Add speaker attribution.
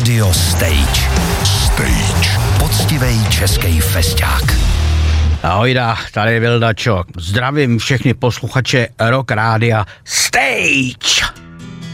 Speaker 1: Radio Stage. Stage. Poctivej český festák.
Speaker 2: Ahojda, tady Vilda Čok. Zdravím všechny posluchače Rock Rádia Stage.